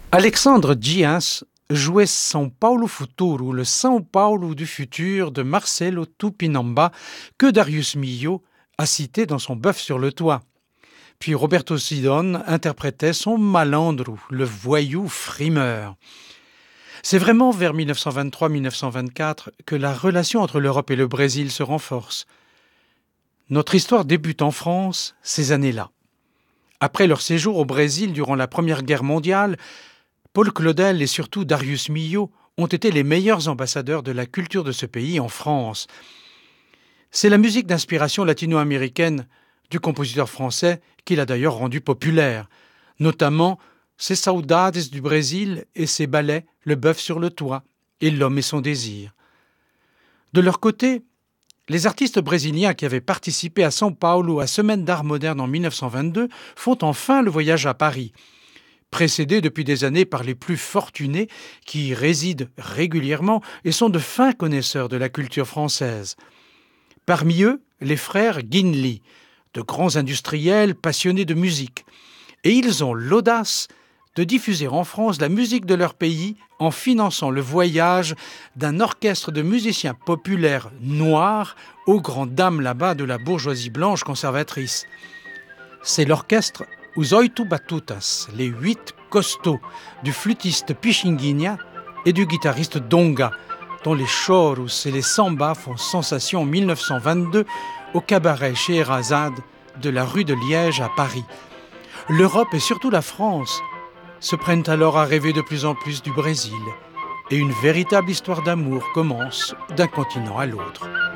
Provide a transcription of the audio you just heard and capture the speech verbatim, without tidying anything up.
Alexandre Dias jouait São Paulo Futuro, le São Paulo du futur de Marcelo Tupinamba, que Darius Milhaud a cité dans son Bœuf sur le toit. Puis Roberto Sidon interprétait son Malandro, le voyou frimeur. C'est vraiment vers mille neuf cent vingt-trois mille neuf cent vingt-quatre que la relation entre l'Europe et le Brésil se renforce. Notre histoire débute en France ces années-là. Après leur séjour au Brésil durant la Première Guerre mondiale, Paul Claudel et surtout Darius Milhaud ont été les meilleurs ambassadeurs de la culture de ce pays en France. C'est la musique d'inspiration latino-américaine du compositeur français qui l'a d'ailleurs rendu populaire, notamment ses Saudades du Brésil et ses ballets Le Bœuf sur le toit et L'Homme et son désir. De leur côté, les artistes brésiliens qui avaient participé à São Paulo à Semaine d'Art Moderne en mille neuf cent vingt-deux font enfin le voyage à Paris, précédés depuis des années par les plus fortunés qui y résident régulièrement et sont de fins connaisseurs de la culture française. Parmi eux, les frères Guinli, de grands industriels passionnés de musique. Et ils ont l'audace de diffuser en France la musique de leur pays en finançant le voyage d'un orchestre de musiciens populaires noirs aux grandes dames là-bas de la bourgeoisie blanche conservatrice. C'est l'orchestre Os Oito Batutas, les huit costauds, du flûtiste Pichinguinha et du guitariste Donga, dont les choros et les sambas font sensation en mille neuf cent vingt-deux au cabaret Scheherazade de la rue de Liège à Paris. L'Europe et surtout la France se prennent alors à rêver de plus en plus du Brésil et une véritable histoire d'amour commence d'un continent à l'autre.